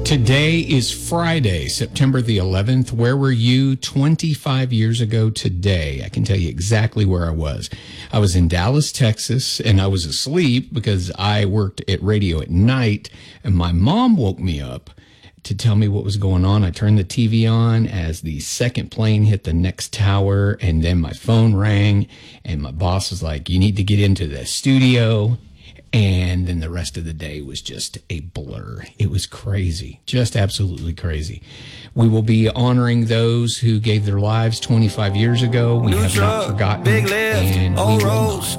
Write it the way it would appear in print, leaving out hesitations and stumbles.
Today is Friday, September the 11th. Where were you 25 years ago today? I can tell you exactly where I was. I was in Dallas, Texas, and I was asleep because I worked at radio at night, and my mom woke me up to tell me what was going on. I turned the TV on as the second plane hit the next tower, and then my phone rang, and my boss was like, "You need to get into the studio." And then the rest of the day was just a blur. It was crazy, just absolutely crazy. We will be honoring those who gave their lives 25 years ago. We have not forgotten, and we will not.